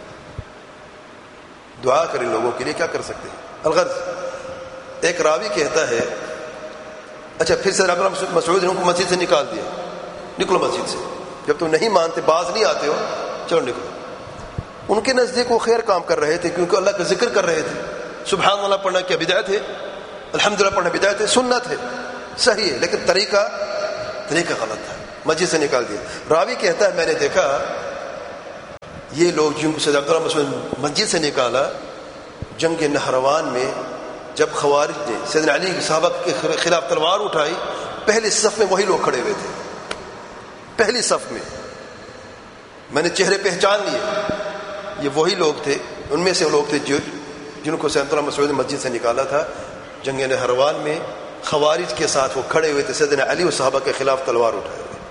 دعا کریں لوگوں کے لیے، کیا کر سکتے ہیں. الغرض ایک راوی کہتا ہے اچھا پھر سے عبداللہ بن مسعود نے ان کو مسجد سے نکال دیا، نکلو مسجد سے، جب تم نہیں مانتے، باز نہیں آتے ہو، چلو نکلو. ان کے نزدیک وہ خیر کام کر رہے تھے، کیونکہ اللہ کا ذکر کر رہے تھے. سبحان اللہ پڑھنا کیا بدعت ہے؟ الحمدللہ پڑھنا بدعت ہے؟ سنت ہے، صحیح ہے، لیکن طریقہ غلط تھا. مسجد سے نکال دیا. راوی کہتا ہے میں نے دیکھا یہ لوگ جن کو سید عبداللہ مسعود مسجد سے نکالا جنگ نہروان میں، جب خوارج نے سیدنا علی کے صحابہ کے خلاف تلوار اٹھائی، پہلی صف میں وہی لوگ کھڑے ہوئے تھے، پہلی صف میں میں نے چہرے پہچان لیے، یہ وہی لوگ تھے، ان میں سے وہ لوگ تھے جن کو سید عبداللہ مسعود مسجد سے نکالا تھا جنگ نہروان میں، خوارج کے ساتھ وہ کھڑے ہوئے تھے، سیدنا علی و صحابہ کے خلاف تلوار اٹھائے ہوئے۔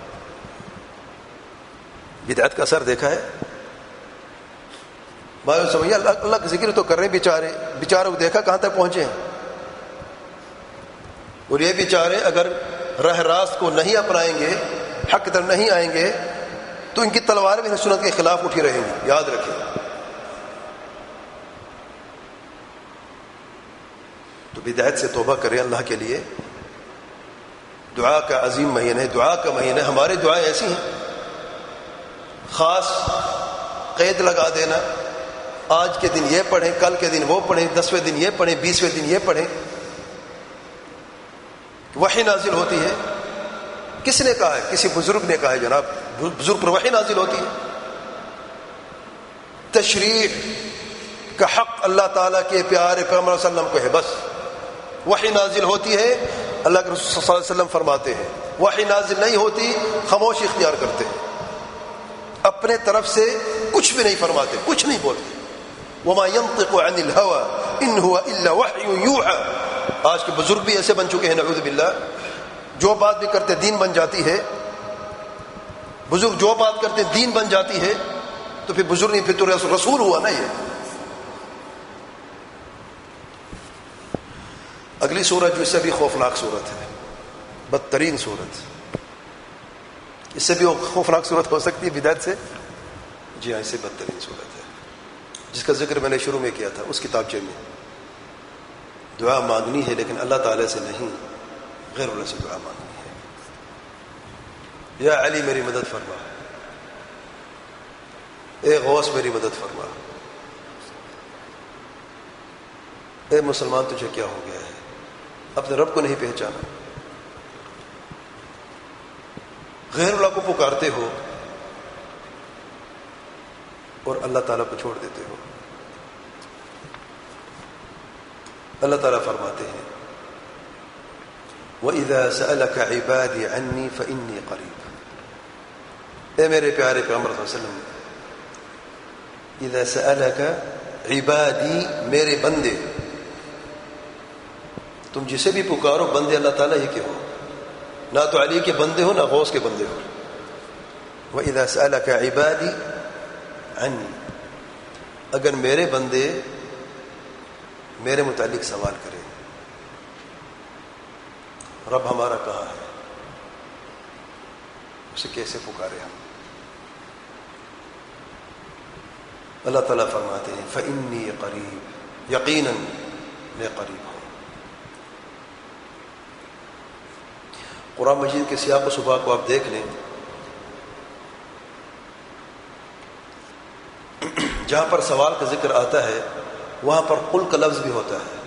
بدعت کا اثر دیکھا ہے؟ سمجھے اللہ کا ذکر تو کر رہے ہیں، بیچاروں کو دیکھا کہاں تک پہنچے ہیں، اور یہ بیچارے اگر راہ راست کو نہیں اپنائیں گے، حق کی طرف نہیں آئیں گے، تو ان کی تلواریں بھی سنت کے خلاف اٹھی رہیں گی، یاد رکھیں۔ تو بدعت سے توبہ کریں اللہ کے لیے۔ دعا کا عظیم مہینہ ہے، دعا کا مہینہ ہے، ہماری دعائیں ایسی ہیں، خاص قید لگا دینا، آج کے دن یہ پڑھیں، کل کے دن وہ پڑھیں، 10ویں دن یہ پڑھیں، 20ویں دن یہ پڑھیں۔ وحی نازل ہوتی ہے، کس نے کہا ہے؟ کسی بزرگ نے کہا ہے، جناب بزرگ پر وحی نازل ہوتی ہے۔ تشریع کا حق اللہ تعالیٰ کے پیارے پیغمبر صلی اللہ علیہ وسلم کو ہے، بس وحی نازل ہوتی ہے، اللہ کے رسول صلی اللہ علیہ وسلم فرماتے ہیں، وحی نازل نہیں ہوتی خاموشی اختیار کرتے ہیں، اپنے طرف سے کچھ بھی نہیں فرماتے، کچھ نہیں بولتے۔ وما ينطق عن الهوى ان هو الا وحي يوحى۔ آج کے بزرگ بھی ایسے بن چکے ہیں، نعوذ باللہ، جو بات بھی کرتے دین بن جاتی ہے، بزرگ جو بات کرتے دین بن جاتی ہے، تو پھر بزرگ نہیں، پھر تو رسول ہوا نا۔ یہ اگلی سورت جو اس سے بھی خوفناک سورت ہے، بدترین سورت، اس سے بھی خوفناک سورت ہو سکتی ہے بدعت سے؟ جی ہاں، اس سے بدترین سورت ہے، جس کا ذکر میں نے شروع میں کیا تھا اس کتابچے میں۔ دعا مانگنی ہے لیکن اللہ تعالی سے نہیں، غیر اللہ سے دعا مانگنی ہے۔ یا علی میری مدد فرما، اے غوث میری مدد فرما، اے مسلمان تجھے کیا ہو گیا ہے، اپنے رب کو نہیں پہچانا، غیر اللہ کو پکارتے ہو اور اللہ تعالیٰ کو چھوڑ دیتے ہو۔ اللہ تعالیٰ فرماتے ہیں وَإِذَا سَأَلَكَ عِبَادِي عَنِّي فَإِنِّي قَرِيبٌ۔ اے میرے پیارے پیغمبر صلی اللہ علیہ وسلم، اِذَا سَأَلَكَ عِبَادِي، میرے بندے، تم جسے بھی پکارو بندے اللہ تعالیٰ ہی کے ہو، نہ تو علی کے بندے ہو نہ غوث کے بندے ہو۔ وَإِذَا سَأَلَكَ عِبَادِي عَنِّي، اگر میرے بندے میرے متعلق سوال کرے، رب ہمارا کہاں ہے، اسے کیسے پکارے ہم؟ اللہ تعالیٰ فرماتے ہیں فَإِنِّي قَرِيب، یقیناً میں قریب ہوں۔ قرآن مجید کے سیاق و سباق کو آپ دیکھ لیں، جہاں پر سوال کا ذکر آتا ہے وہاں پر قل کا لفظ بھی ہوتا ہے۔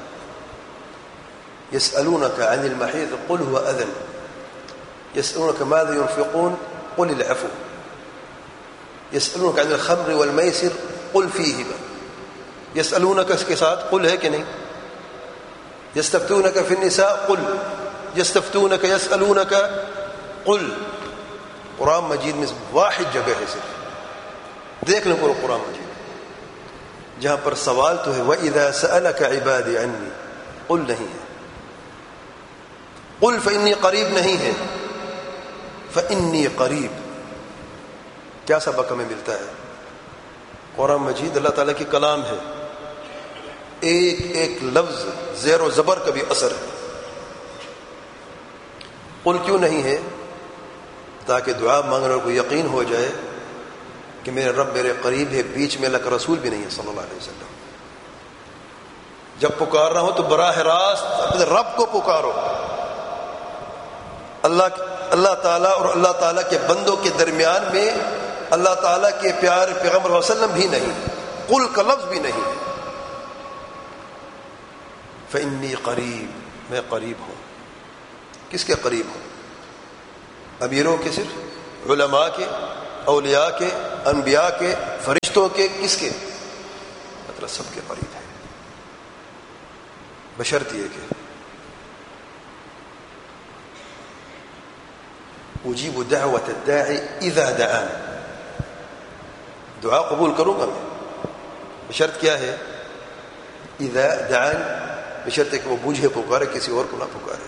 يسألونك عن المحيض قل هو أذى، يسألونك ماذا ينفقون قل العفو، يسألونك عن الخمر والميسر قل فيهما، يسألونك اس کے ساتھ قل ہے کہ نہیں؟ يستفتونك في النساء قل، يستفتونك يسألونك قل۔ قرآن مجید میں واحد جگہ ہے صرف، دیکھ لیں پورا قرآن مجید جہاں پر سوال تو ہے وَإِذَا سَأَلَكَ عِبَادِي عَنِّي، قل نہیں ہے، قل فإنی قریب نہیں ہے، فإنی قریب۔ کیا سبق ہمیں ملتا ہے؟ قرآن مجید اللہ تعالیٰ کی کلام ہے، ایک ایک لفظ زیر و زبر کا بھی اثر ہے۔ قل کیوں نہیں ہے؟ تاکہ دعا مانگنے کو یقین ہو جائے کہ میرے رب میرے قریب ہے، بیچ میں اللہ کا رسول بھی نہیں ہے صلی اللہ علیہ وسلم۔ جب پکار رہا ہو تو براہ راست اپنے رب کو پکارو، اللہ تعالیٰ اور اللہ تعالیٰ کے بندوں کے درمیان میں اللہ تعالیٰ کے پیارے پیغمبر صلی اللہ علیہ وسلم بھی نہیں، قل کا لفظ بھی نہیں۔ فإنی قریب، میں قریب ہوں۔ کس کے قریب ہوں؟ امیروں کے؟ صرف علماء کے؟ اولیاء کے، انبیاء کے، فرشتوں کے، کس کے؟ مطلب سب کے قریب ہے، بشرط یہ کہ اجیب دعوت الداعی اذا دعان، دعا قبول کروں گا میں، بشرط کیا ہے؟ اذا دعان، بشرط ہے کہ وہ مجھے پکارے، کسی اور کو نہ پکارے۔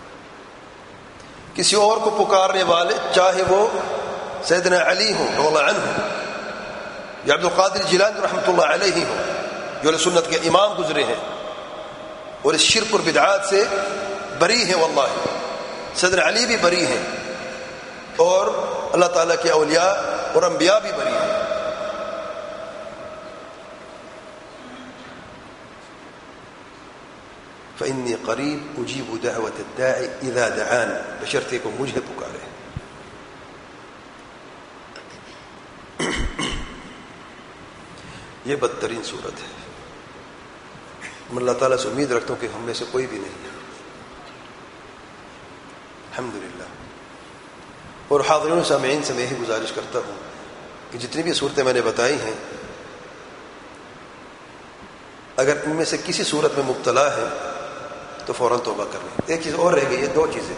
کسی اور کو پکارنے والے چاہے وہ سیدنا علی ہوں رضی اللہ عنہ یا عبد القادر جیلانی رحمۃ اللہ علیہ ہوں، جو اہل سنت کے امام گزرے ہیں اور اس شرک اور بدعات سے بری ہیں، واللہ سیدنا علی بھی بری ہیں اور اللہ تعالیٰ کے اولیاء اور انبیاء بھی بری ہیں۔ فإنی قریب اجیب دعوت الداعی اذا دعان، بشرطے کو مجھے پکارے۔ یہ بدترین صورت ہے۔ میں اللہ تعالیٰ سے امید رکھتا ہوں کہ ہم میں سے کوئی بھی نہیں ہے، الحمدللہ۔ اور حاضرین و سامعین سے میں یہی گزارش کرتا ہوں کہ جتنی بھی صورتیں میں نے بتائی ہیں، اگر ان میں سے کسی صورت میں مبتلا ہے تو فوراً توبہ کر لیں۔ ایک چیز اور رہ گئی ہے، دو چیزیں۔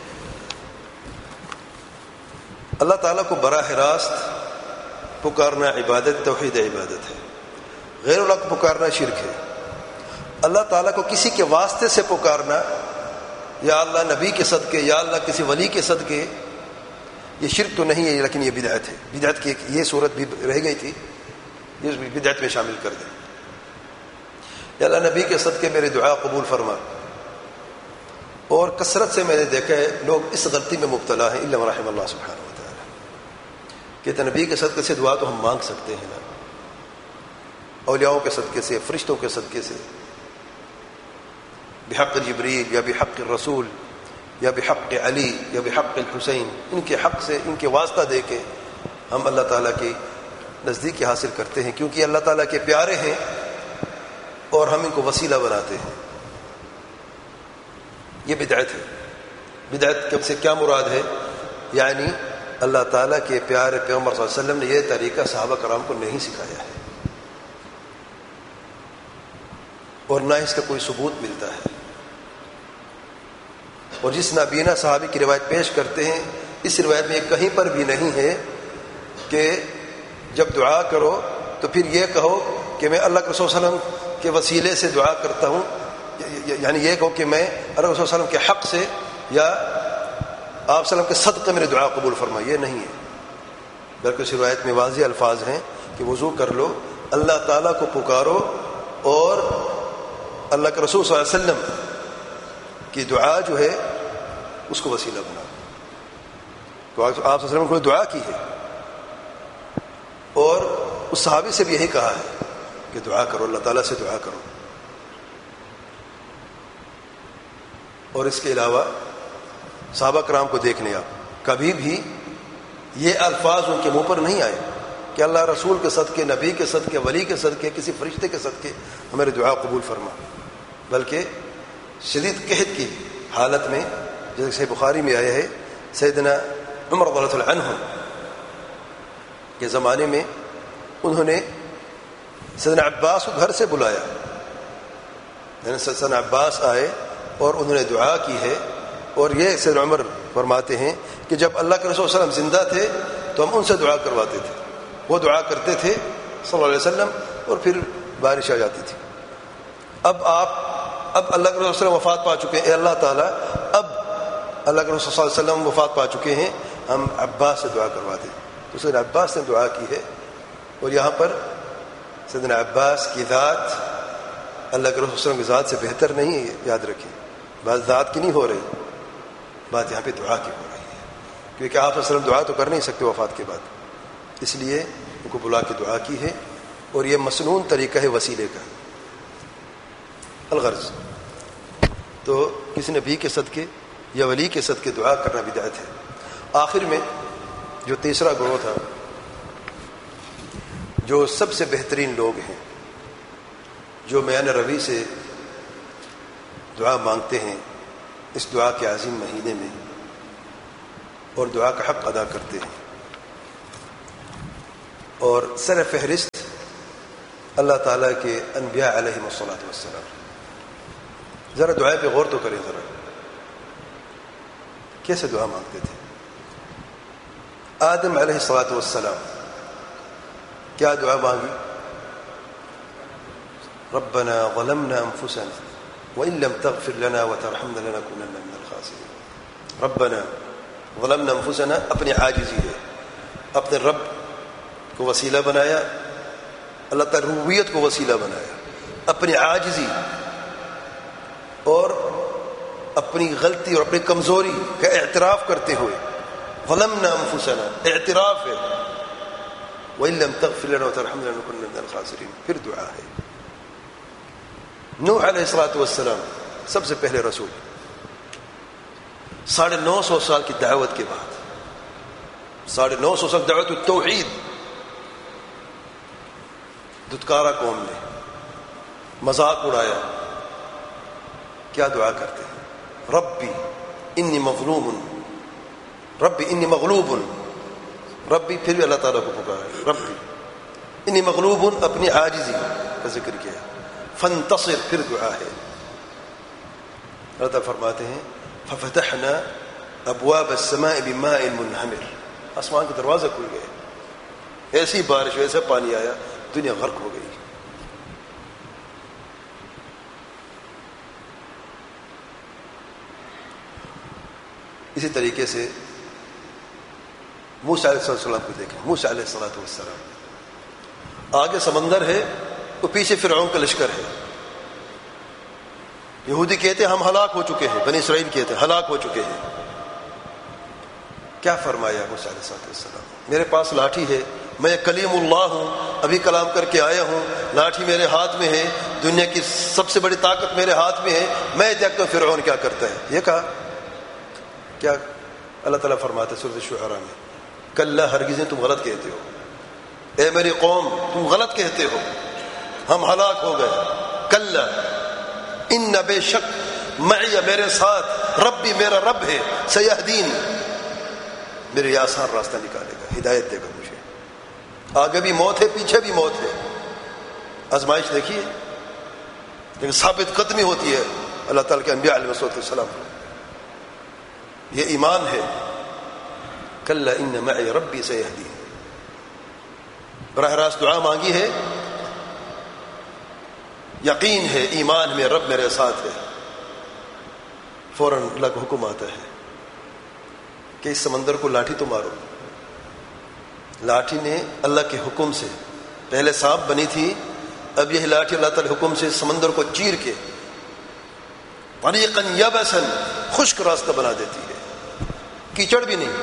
اللہ تعالیٰ کو براہ راست پکارنا عبادت، توحید عبادت ہے۔ غیر اللہ کو پکارنا شرک ہے۔ اللہ تعالیٰ کو کسی کے واسطے سے پکارنا، یا اللہ نبی کے صدقے، یا اللہ کسی ولی کے صدقے، یہ شرک تو نہیں ہے لیکن یہ بدعت ہے۔ بدعت کی یہ صورت بھی رہ گئی تھی، یہ بدعت میں شامل کر دیں۔ یا اللہ نبی کے صدقے میرے دعا قبول فرما۔ اور کثرت سے میں نے دیکھا ہے لوگ اس غلطی میں مبتلا ہیں، الا من رحم اللہ سبحانہ و تعالی، کہ نبی کے صدقے سے دعا تو ہم مانگ سکتے ہیں نا، اولیاءوں کے صدقے سے، فرشتوں کے صدقے سے، بحق جبریل یا بحق الرسول یا بحق علی یا بحق الحسین، ان کے حق سے، ان کے واسطہ دے کے ہم اللہ تعالیٰ کی نزدیکی حاصل کرتے ہیں، کیونکہ اللہ تعالیٰ کے پیارے ہیں اور ہم ان کو وسیلہ بناتے ہیں۔ یہ بدعت ہے۔ بدعت سے کیا مراد ہے؟ یعنی اللہ تعالیٰ کے پیارے پیغمبر صلی اللہ علیہ وسلم نے یہ طریقہ صحابہ کرام کو نہیں سکھایا ہے، اور نہ اس کا کوئی ثبوت ملتا ہے۔ اور جس نابینا صحابی کی روایت پیش کرتے ہیں، اس روایت میں یہ کہیں پر بھی نہیں ہے کہ جب دعا کرو تو پھر یہ کہو کہ میں اللہ کے رسول صلی اللہ علیہ وسلم کے وسیلے سے دعا کرتا ہوں، یعنی یہ کہو کہ میں اللہ کے رسول صلی اللہ علیہ وسلم کے حق سے یا آپ صلی اللہ علیہ وسلم کے صدقے میرے دعا قبول فرما، یہ نہیں ہے۔ بلکہ اس روایت میں واضح الفاظ ہیں کہ وضو کر لو، اللہ تعالیٰ کو پکارو اور اللہ کے رسول صلی اللہ علیہ وسلم کی دعا جو ہے اس کو وسیلہ بناؤ۔ تو آپ صلی اللہ علیہ وسلم نے کوئی دعا کی ہے، اور اس صحابی سے بھی یہی کہا ہے کہ دعا کرو، اللہ تعالیٰ سے دعا کرو۔ اور اس کے علاوہ صحابہ کرام کو دیکھ لیں آپ، کبھی بھی یہ الفاظ ان کے منہ پر نہیں آئے کہ اللہ رسول کے صدقے، نبی کے صدقے، ولی کے صدقے، کسی فرشتے کے صدقے ہمارے دعا قبول فرما، بلکہ شدید قحط کی حالت میں، جیسے صحیح بخاری میں آیا ہے، سیدنا عمر رضی اللہ عنہ کے زمانے میں انہوں نے سیدنا عباس کو گھر سے بلایا، یعنی سیدنا عباس آئے اور انہوں نے دعا کی ہے۔ اور یہ سیدنا عمر فرماتے ہیں کہ جب اللہ کے رسول صلی اللہ علیہ وسلم زندہ تھے تو ہم ان سے دعا کرواتے تھے، وہ دعا کرتے تھے صلی اللہ علیہ وسلم، اور پھر بارش آ جاتی تھی۔ اب اللہ کے رسول صلی اللہ علیہ وسلم وفات پا چکے ہیں، اے اللہ تعالیٰ اب اللہ کے رسول صلی اللہ علیہ وسلم وفات پا چکے ہیں، ہم عباس سے دعا کرواتے ہیں۔ تو سیدنا عباس نے دعا کی ہے، اور یہاں پر سیدنا عباس کی ذات اللہ کے رسول صلی اللہ علیہ وسلم کی ذات سے بہتر نہیں ہے، یاد رکھیں، بات ذات کی نہیں ہو رہی، بات یہاں پہ دعا کی ہو رہی ہے، کیونکہ آپ صلی اللہ علیہ وسلم دعا تو کر نہیں سکتے وفات کے بعد، اس لیے ان کو بلا کے دعا کی ہے، اور یہ مسنون طریقہ ہے وسیلے کا۔ الغرض تو کسی نبی کے صدقے یا ولی کے صدقے دعا کرنا بدعت ہے۔ آخر میں جو تیسرا گروہ تھا، جو سب سے بہترین لوگ ہیں، جو میان روی سے دعا مانگتے ہیں اس دعا کے عظیم مہینے میں، اور دعا کا حق ادا کرتے ہیں، اور سر فہرست اللہ تعالیٰ کے انبیاء علیہم الصلاۃ والسلام. ذرا دعا پہ غور تو کریں، ذرا کیسے دعا مانگتے تھے. آدم علیہ الصلاۃ والسلام کیا دعا مانگی؟ ربنا ظلمنا انفسنا وان لم تغفر لنا وترحمنا لنكونن من الخاسرین. ربنا ظلمنا انفسنا اپنی عاجزی ہے، اپنے رب کو وسیلہ بنایا، اللہ تعالی ربوبیت کو وسیلہ بنایا، اپنی عاجزی اور اپنی غلطی اور اپنی کمزوری کا اعتراف کرتے ہوئے. ظلمنا انفسنا اعتراف ہے، وان لم تغفر لنا وترحمنا لنكونن من الخاسرین. پھر دعا ہے. نوح علیہ الصلوۃ والسلام سب سے پہلے رسول، 950 سال کی دعوت کے بعد، 950 سال دعوت التوحید، دھتکارا قوم نے، مذاق اڑایا. کیا دعا کرتے ہیں؟ ربی انی مغلوب، ربی انی مغلوب، ربی. پھر بھی اللہ تعالیٰ کو پکارا ربی انی مغلوب، اپنی عاجزی کا ذکر کیا. فانتصر، پھر دعا ہے. اللہ تعالیٰ فرماتے ہیں ففتحنا ابواب السماء بماء منہمر، آسمان کے دروازے کھل گئے، ایسی بارش، ایسا پانی آیا، دنیا غرق ہو گئی. اسی طریقے سے موسیٰ علیہ السلام کو دیکھیں. موسیٰ علیہ السلام آگے سمندر ہے، تو پیچھے فرعون کا لشکر ہے. یہودی کہتے ہم ہلاک ہو چکے ہیں، بنی اسرائیل کہتے ہیں ہلاک ہو چکے ہیں. کیا فرمایا موسیٰ علیہ السلام؟ میرے پاس لاٹھی ہے، میں کلیم اللہ ہوں، ابھی کلام کر کے آیا ہوں، لاٹھی میرے ہاتھ میں ہے، دنیا کی سب سے بڑی طاقت میرے ہاتھ میں ہے، میں دیکھتا ہوں فرعون کیا کرتا ہے. یہ کہا. کیا اللہ تعالیٰ فرماتا ہے سورۃ الشعراء میں، کلا ہرگز تم غلط کہتے ہو، اے میری قوم تم غلط کہتے ہو، ہم ہلاک ہو گئے. کلا ان بے شک معی، میرے ساتھ، ربی میرا رب ہے، سیہدین، میرے آسان راستہ نکالے گا، ہدایت دے گا مجھے. آگے بھی موت ہے، پیچھے بھی موت ہے. آزمائش دیکھیے، لیکن ثابت قدمی ہوتی ہے اللہ تعالیٰ کے انبیاء علیہ السلام. یہ ایمان ہے. کلا ان معی ربی سیہدین. براہ راست دعا مانگی ہے، یقین ہے، ایمان میں رب میرے ساتھ ہے. فوراً اللہ کا حکم آتا ہے کہ اس سمندر کو لاٹھی تو مارو. لاٹھی نے اللہ کے حکم سے، پہلے سانپ بنی تھی، اب یہ لاٹھی اللہ تعالی حکم سے سمندر کو چیر کے طریقاً یبساً، خشک راستہ بنا دیتی ہے، کیچڑ بھی نہیں.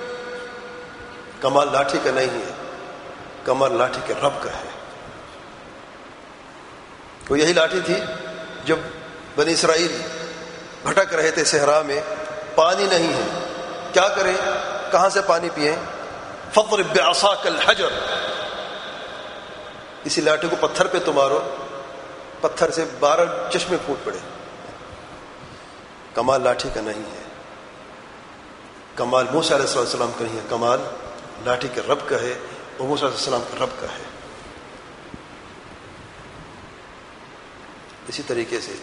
کمال لاٹھی کا نہیں ہے، کمال لاٹھی کے رب کا ہے. وہ یہی لاٹھی تھی جب بنی اسرائیل بھٹک رہے تھے صحرا میں، پانی نہیں ہے، کیا کریں، کہاں سے پانی پئیں؟ فاضرب بعصاک الحجر، اسی لاٹھی کو پتھر پہ تو مارو، پتھر سے 12 چشمے پھوٹ پڑے. کمال لاٹھی کا نہیں ہے، کمال موسیٰ علیہ السلام کا نہیں ہے، کمال لاٹھی کے رب کا ہے، اور موسیٰ علیہ السلام کے رب کا ہے. اسی طریقے سے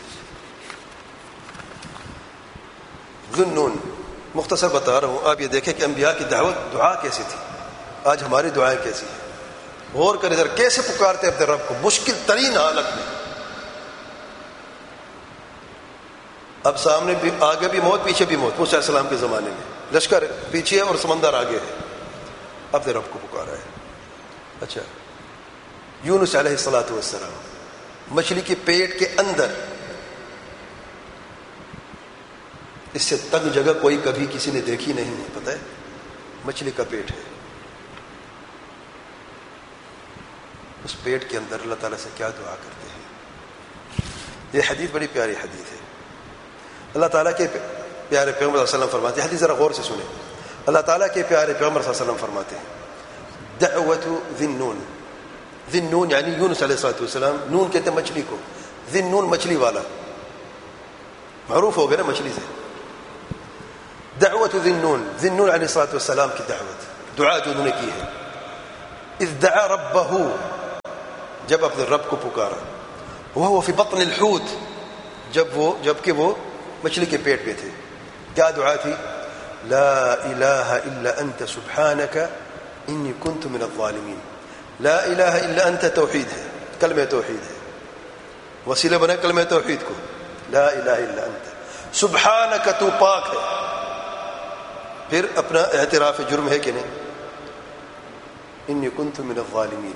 ذُنُّون، مختصر بتا رہا ہوں، آپ یہ دیکھیں کہ انبیاء کی دعا کیسی تھی، آج ہماری دعائیں کیسی ہیں. غور کریں ذرا، کیسے پکارتے اپنے رب کو مشکل ترین حالت میں. اب سامنے بھی، آگے بھی موت، پیچھے بھی موت. موسیٰ علیہ السلام کے زمانے میں لشکر پیچھے اور سمندر آگے ہے، اپنے رب کو پکارا ہے. اچھا، یونس علیہ السلام مچھلی کے پیٹ کے اندر، اس سے تنگ جگہ کوئی کبھی کسی نے دیکھی نہیں ہے، پتہ ہے، مچھلی کا پیٹ ہے. اس پیٹ کے اندر اللہ تعالیٰ سے کیا دعا کرتے ہیں. یہ حدیث بڑی پیاری حدیث ہے. اللہ تعالیٰ کے پیارے پیغمبر صلی اللہ علیہ وسلم فرماتے ہیں، حدیث ذرا غور سے سنیں. اللہ تعالیٰ کے پیارے پیغمبر صلی اللہ علیہ وسلم فرماتے ہیں، دعوت ذی النون، ذی النون یعنی یونس علیہ السلام، نون کہتے ہیں مچھلی کو، ذی النون مچھلی والا، معروف ہو گیا نا مچھلی سے. دعوت ذی النون، ذی النون علیہ السلام کی دعوت، دعا جو انہوں نے کی ہے. اذ دعا ربہ، جب اپنے رب کو پکارا، وہو فی بطن الحوت، جبکہ وہ مچھلی کے پیٹ میں تھے. کیا دعا تھی؟ لا الہ الا انت سبحانک انی کنت من الظالمین. لا الہ الا انت توحید ہے، کلمہ توحید ہے، وسیلہ بنا کلمہ توحید کو. لا الہ الا انت سبحانک، تو پاک ہے. پھر اپنا اعتراف جرم ہے کہ نہیں؟ انی کنت من الظالمین،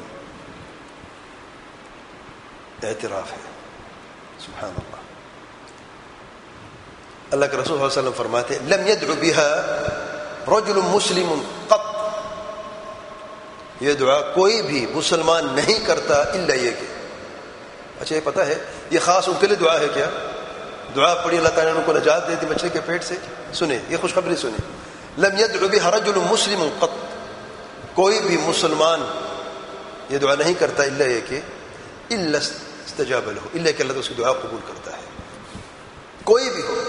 اعتراف ہے. سبحان اللہ. اللہ کے رسول صلی اللہ علیہ وسلم فرماتے ہیں لم يدع بها رجل مسلم قط، یہ دعا کوئی بھی مسلمان نہیں کرتا الا یہ کہ. اچھا یہ پتہ ہے یہ خاص ان کے لیے دعا ہے کیا؟ دعا پڑھی اللہ تعالیٰ نے ان کو نجات دے دی مچھلی کے پیٹ سے. سنیں یہ خوشخبری سنیں. لم يدع بها رجل مسلم قط، کوئی بھی مسلمان یہ دعا نہیں کرتا الا یہ کہ الا استجاب له، الا کہ اللہ تو اس کی دعا قبول کرتا ہے. کوئی بھی ہو.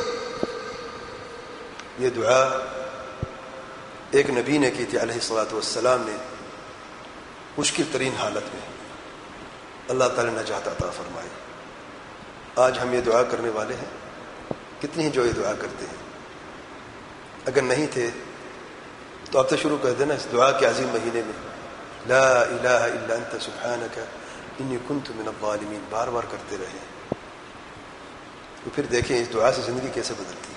یہ دعا ایک نبی نے کی تھی علیہ الصلوۃ والسلام نے، مشکل ترین حالت میں اللہ تعالی نے نجات عطا فرمائی. آج ہم یہ دعا کرنے والے ہیں، کتنی ہی جو یہ دعا کرتے ہیں. اگر نہیں تھے تو اب تو شروع کر دینا اس دعا کے عظیم مہینے میں لا الہ الا انت سبحانک انی کنت من الظالمین بار بار کرتے رہیں. تو پھر دیکھیں اس دعا سے زندگی کیسے بدلتی ہے.